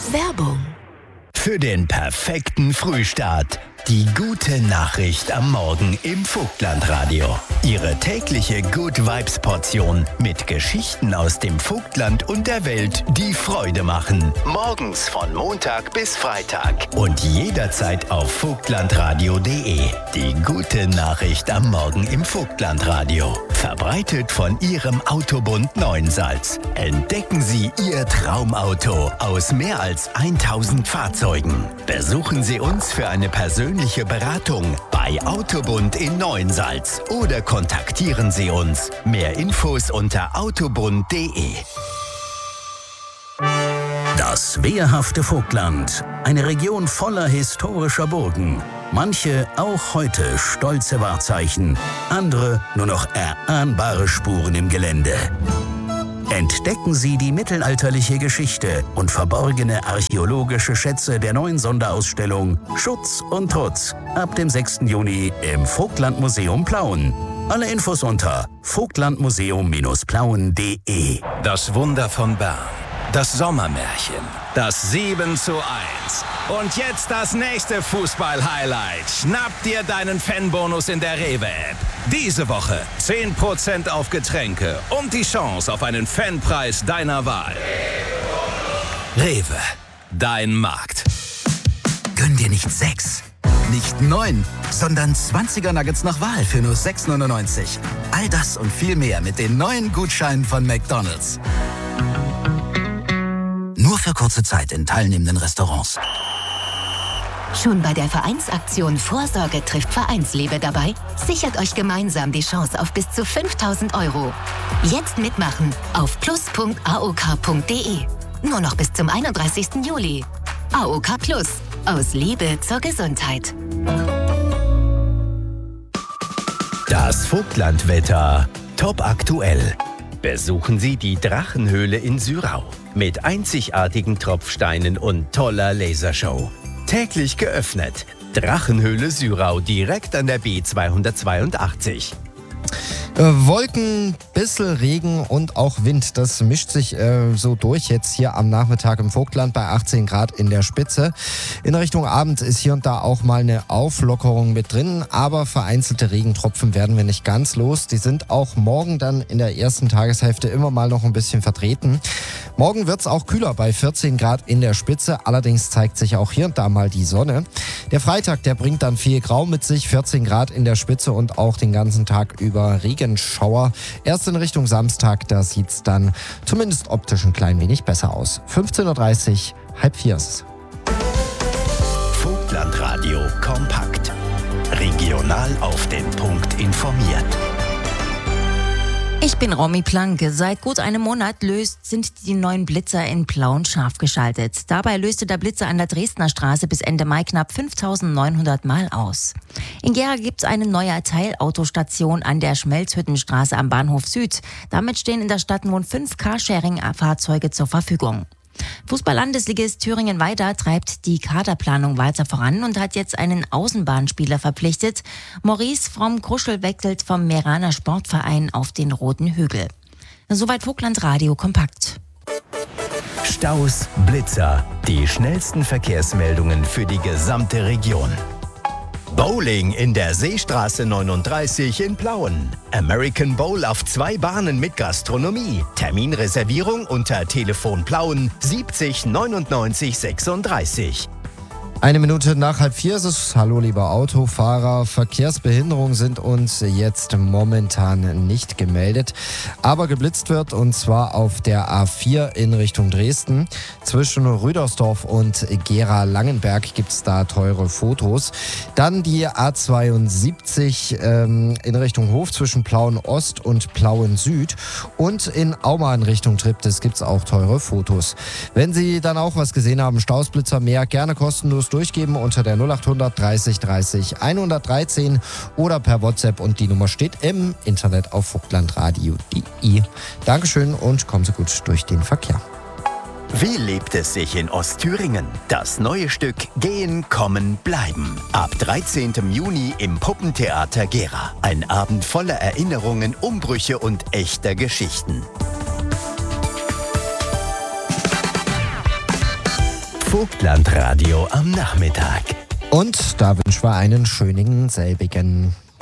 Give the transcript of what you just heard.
Werbung. Für den perfekten Frühstart. Die gute Nachricht am Morgen im Vogtlandradio. Ihre tägliche Good Vibes Portion mit Geschichten aus dem Vogtland und der Welt, die Freude machen. Morgens von Montag bis Freitag und jederzeit auf vogtlandradio.de. Die gute Nachricht am Morgen im Vogtlandradio. Verbreitet von Ihrem Autobund Neuensalz. Entdecken Sie Ihr Traumauto aus mehr als 1000 Fahrzeugen. Besuchen Sie uns für eine persönliche Beratung bei Autobund in Neuensalz oder kontaktieren Sie uns. Mehr Infos unter autobund.de. Das wehrhafte Vogtland, eine Region voller historischer Burgen. Manche auch heute stolze Wahrzeichen, andere nur noch erahnbare Spuren im Gelände. Entdecken Sie die mittelalterliche Geschichte und verborgene archäologische Schätze der neuen Sonderausstellung Schutz und Trutz ab dem 6. Juni im Vogtlandmuseum Plauen. Alle Infos unter vogtlandmuseum-plauen.de. Das Wunder von Bern, das Sommermärchen, das 7:1. Und jetzt das nächste Fußball-Highlight. Schnapp dir deinen Fanbonus in der Rewe-App. Diese Woche 10% auf Getränke und die Chance auf einen Fanpreis deiner Wahl. Rewe, dein Markt. Gönn dir nicht 6, nicht 9, sondern 20er Nuggets nach Wahl für nur 6,99. All das und viel mehr mit den neuen Gutscheinen von McDonald's. Nur für kurze Zeit in teilnehmenden Restaurants. Schon bei der Vereinsaktion Vorsorge trifft Vereinsliebe dabei? Sichert euch gemeinsam die Chance auf bis zu 5.000 €. Jetzt mitmachen auf plus.aok.de. Nur noch bis zum 31. Juli. AOK Plus. Aus Liebe zur Gesundheit. Das Vogtlandwetter. Top aktuell. Besuchen Sie die Drachenhöhle in Syrau mit einzigartigen Tropfsteinen und toller Lasershow. Täglich geöffnet. Drachenhöhle Syrau direkt an der B282. Wolken, bisschen Regen und auch Wind. Das mischt sich so durch jetzt hier am Nachmittag im Vogtland bei 18 Grad in der Spitze. In Richtung Abend ist hier und da auch mal eine Auflockerung mit drin, aber vereinzelte Regentropfen werden wir nicht ganz los. Die sind auch morgen dann in der ersten Tageshälfte immer mal noch ein bisschen vertreten. Morgen wird es auch kühler bei 14 Grad in der Spitze. Allerdings zeigt sich auch hier und da mal die Sonne. Der Freitag, der bringt dann viel Grau mit sich, 14 Grad in der Spitze und auch den ganzen Tag über Regenschauer. Erst in Richtung Samstag, da sieht es dann zumindest optisch ein klein wenig besser aus. 15.30 Uhr, 15:30 ist. Vogtlandradio kompakt. Regional auf den Punkt informiert. Ich bin Romy Planke. Seit gut einem Monat sind die neuen Blitzer in Plauen scharf geschaltet. Dabei löste der Blitzer an der Dresdner Straße bis Ende Mai knapp 5.900 Mal aus. In Gera gibt es eine neue Teilautostation an der Schmelzhüttenstraße am Bahnhof Süd. Damit stehen in der Stadt nun 5 Carsharing-Fahrzeuge zur Verfügung. Fußball-Landesligist Thüringen-Weida treibt die Kaderplanung weiter voran und hat jetzt einen Außenbahnspieler verpflichtet. Maurice Fromm-Kruschel wechselt vom Meraner Sportverein auf den Roten Hügel. Soweit Vogtlandradio kompakt. Staus, Blitzer, die schnellsten Verkehrsmeldungen für die gesamte Region. Bowling in der Seestraße 39 in Plauen. American Bowl auf 2 Bahnen mit Gastronomie. Terminreservierung unter Telefon Plauen 70 99 36. 1 Minute nach 3:30 ist es. Hallo, lieber Autofahrer. Verkehrsbehinderungen sind uns jetzt momentan nicht gemeldet. Aber geblitzt wird, und zwar auf der A4 in Richtung Dresden. Zwischen Rüdersdorf und Gera-Langenberg gibt es da teure Fotos. Dann die A72 in Richtung Hof zwischen Plauen Ost und Plauen Süd. Und in Auma in Richtung Triptis gibt es auch teure Fotos. Wenn Sie dann auch was gesehen haben, Stausblitzer mehr, gerne kostenlos durchgeben unter der 0800 30 30 113 oder per WhatsApp, und die Nummer steht im Internet auf vogtlandradio.de. Dankeschön und kommen Sie gut durch den Verkehr. Wie lebt es sich in Ostthüringen? Das neue Stück Gehen, Kommen, Bleiben. Ab 13. Juni im Puppentheater Gera. Ein Abend voller Erinnerungen, Umbrüche und echter Geschichten. Vogtlandradio am Nachmittag. Und da wünschen wir einen schönen selbigen.